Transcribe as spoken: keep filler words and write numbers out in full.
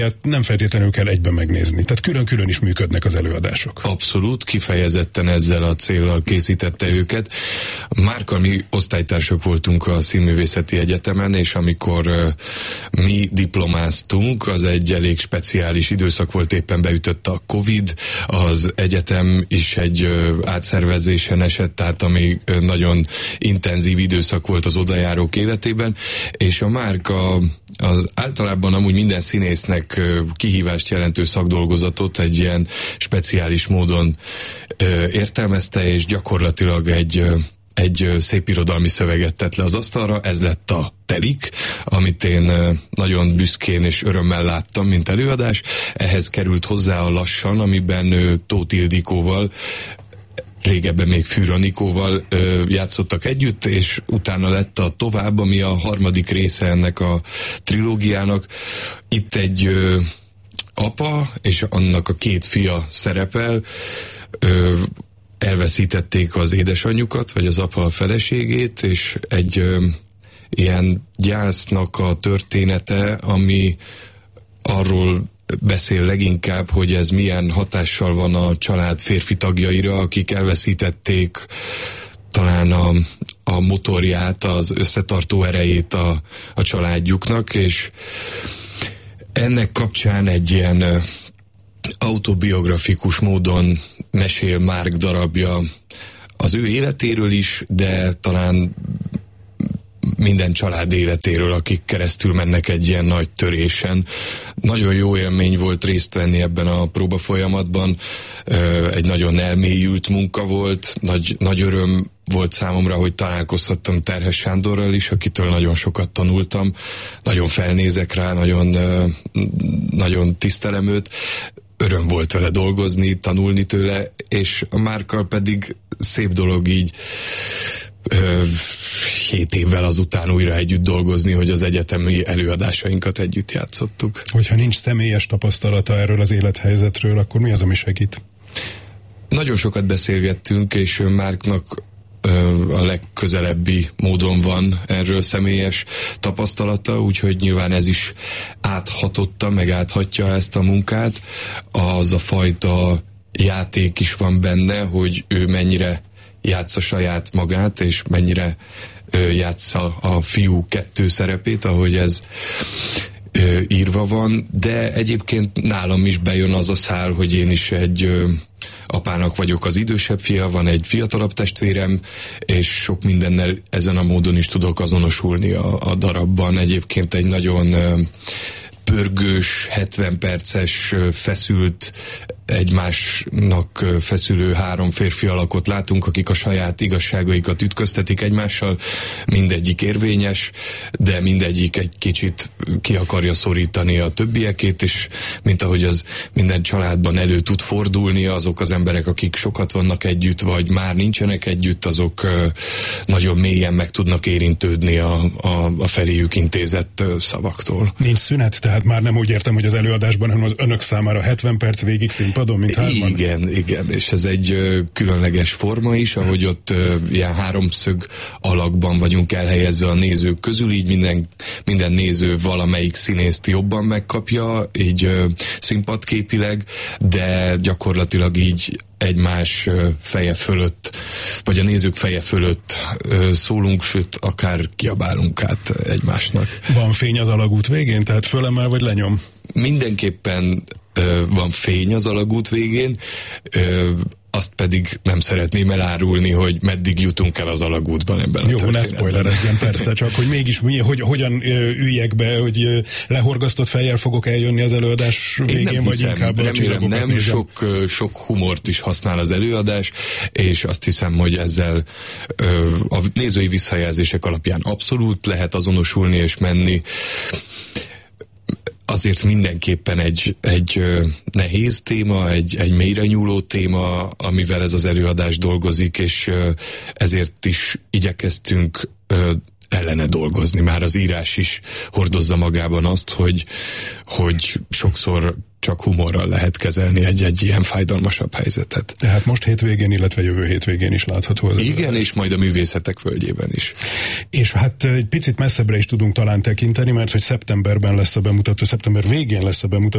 nem feltétlenül kell egyben megnézni. Tehát külön-külön is működnek az előadások. Abszolút, kifejezetten ezzel a céllal készítette őket. Márkkal mi osztálytársak voltunk a Színművészeti Egyetemen, és amikor uh, mi diplomáztunk, az egy elég speciális időszak volt, éppen beütött a Covid, az egyetem is egy uh, átszervezésen esett, tehát ami uh, nagyon intenzív időszak volt az odajárók életében, és a Márka az általában amúgy minden színésznek uh, kihívást jelentő szakdolgozatot egy ilyen speciális módon uh, értelmezte, és gyakorlatilag egy uh, egy szépirodalmi szöveget tett le az asztalra, ez lett a Telik, amit én nagyon büszkén és örömmel láttam, mint előadás. Ehhez került hozzá a Lassan, amiben Tóth Ildikóval, régebben még Fűr Anikóval ö, játszottak együtt, és utána lett a Tovább, ami a harmadik része ennek a trilógiának. Itt egy ö, apa és annak a két fia szerepel, ö, elveszítették az édesanyjukat, vagy az apa a feleségét, és egy ö, ilyen gyásznak a története, ami arról beszél leginkább, hogy ez milyen hatással van a család férfi tagjaira, akik elveszítették talán a, a motorját, az összetartó erejét a, a családjuknak, és ennek kapcsán egy ilyen autobiografikus módon mesél Márk darabja az ő életéről is, de talán minden család életéről, akik keresztül mennek egy ilyen nagy törésen. Nagyon jó élmény volt részt venni ebben a próba folyamatban, egy nagyon elmélyült munka volt, nagy, nagy öröm volt számomra, hogy találkozhattam Terhes Sándorral is, akitől nagyon sokat tanultam, nagyon felnézek rá, nagyon, nagyon tisztelem őt, öröm volt vele dolgozni, tanulni tőle, és a Márkkal pedig szép dolog így hét évvel azután újra együtt dolgozni, hogy az egyetemi előadásainkat együtt játszottuk. Hogyha nincs személyes tapasztalata erről az élethelyzetről, akkor mi az, ami segít? Nagyon sokat beszélgettünk, és Márknak a legközelebbi módon van erről személyes tapasztalata, úgyhogy nyilván ez is áthatotta, meg áthatja ezt a munkát. Az a fajta játék is van benne, hogy ő mennyire játsza saját magát, és mennyire ö, játsza a fiú kettő szerepét, ahogy ez ö, írva van, de egyébként nálam is bejön az a szál, hogy én is egy ö, apának vagyok az idősebb fia, van egy fiatalabb testvérem, és sok mindennel ezen a módon is tudok azonosulni a, a darabban. Egyébként egy nagyon ö, pörgős, hetven perces, feszült, egymásnak feszülő három férfi alakot látunk, akik a saját igazságaikat ütköztetik egymással, mindegyik érvényes, de mindegyik egy kicsit ki akarja szorítani a többiekét, és mint ahogy az minden családban elő tud fordulni, azok az emberek, akik sokat vannak együtt, vagy már nincsenek együtt, azok nagyon mélyen meg tudnak érintődni a, a, a feléjük intézett szavaktól. Nincs szünet, tehát már nem úgy értem, hogy az előadásban, hanem az önök számára hetven perc végig színpadon, mint hárman? Igen, igen, és ez egy ö, különleges forma is, ahogy ott ö, ilyen háromszög alakban vagyunk elhelyezve a nézők közül, így minden, minden néző valamelyik színészt jobban megkapja, így ö, színpadképileg, de gyakorlatilag így egymás feje fölött, vagy a nézők feje fölött szólunk, sőt, akár kiabálunk át egymásnak. Van fény az alagút végén? Tehát fölemel, vagy lenyom? Mindenképpen ö, van fény az alagút végén, ö, azt pedig nem szeretném elárulni, hogy meddig jutunk el az alagútban ebben Jó, a történetben. ne spoilerezzen persze, csak hogy mégis mi, hogy, hogyan üljek be, hogy lehorgasztott fejjel fogok eljönni az előadás végén, nem vagy hiszem, inkább a remélem nem, nézem. sok, sok humort is használ az előadás, és azt hiszem, hogy ezzel a nézői visszajelzések alapján abszolút lehet azonosulni és menni. Azért mindenképpen egy, egy nehéz téma, egy, egy mélyre nyúló téma, amivel ez az előadás dolgozik, és ezért is igyekeztünk ellene dolgozni. Már az írás is hordozza magában azt, hogy, hogy sokszor csak humorral lehet kezelni egy-egy ilyen fájdalmasabb helyzetet. Tehát most hétvégén, illetve jövő hétvégén is látható az. Igen, és majd a Művészetek Völgyében is. És hát egy picit messzebbre is tudunk talán tekinteni, mert hogy szeptemberben lesz a bemutató, szeptember végén lesz a bemutató,